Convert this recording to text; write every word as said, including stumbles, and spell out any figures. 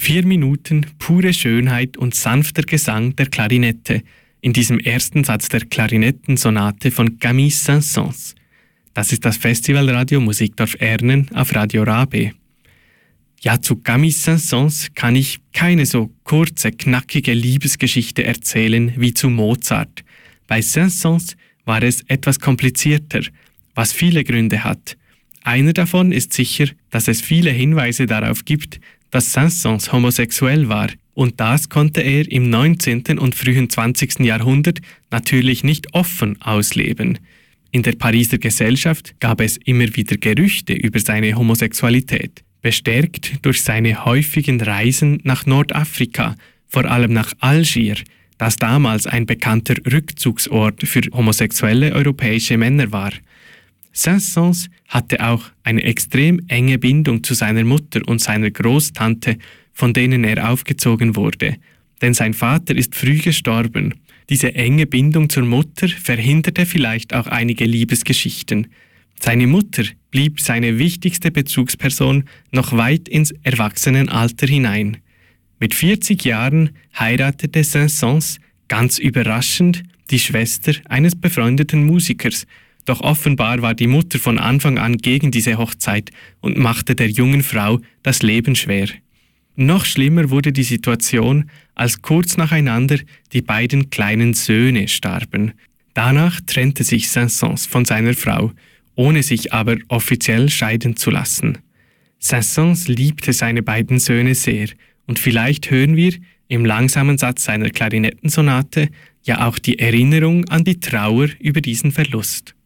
Vier Minuten pure Schönheit und sanfter Gesang der Klarinette in diesem ersten Satz der Klarinettensonate von Camille Saint-Saëns. Das ist das Festivalradio Musikdorf Ernen auf Radio Rabe. Ja, zu Camille Saint-Saëns kann ich keine so kurze, knackige Liebesgeschichte erzählen wie zu Mozart. Bei Saint-Saëns war es etwas komplizierter, was viele Gründe hat. Einer davon ist sicher, dass es viele Hinweise darauf gibt, dass Saint-Saëns homosexuell war, und das konnte er im neunzehnten und frühen zwanzigsten Jahrhundert natürlich nicht offen ausleben. In der Pariser Gesellschaft gab es immer wieder Gerüchte über seine Homosexualität, bestärkt durch seine häufigen Reisen nach Nordafrika, vor allem nach Algier, das damals ein bekannter Rückzugsort für homosexuelle europäische Männer war. Saint-Saëns hatte auch eine extrem enge Bindung zu seiner Mutter und seiner Großtante, von denen er aufgezogen wurde, denn sein Vater ist früh gestorben. Diese enge Bindung zur Mutter verhinderte vielleicht auch einige Liebesgeschichten. Seine Mutter blieb seine wichtigste Bezugsperson noch weit ins Erwachsenenalter hinein. Mit vierzig Jahren heiratete Saint-Saëns ganz überraschend die Schwester eines befreundeten Musikers. Doch offenbar war die Mutter von Anfang an gegen diese Hochzeit und machte der jungen Frau das Leben schwer. Noch schlimmer wurde die Situation, als kurz nacheinander die beiden kleinen Söhne starben. Danach trennte sich Saint-Saëns von seiner Frau, ohne sich aber offiziell scheiden zu lassen. Saint-Saëns liebte seine beiden Söhne sehr, und vielleicht hören wir im langsamen Satz seiner Klarinettensonate ja auch die Erinnerung an die Trauer über diesen Verlust.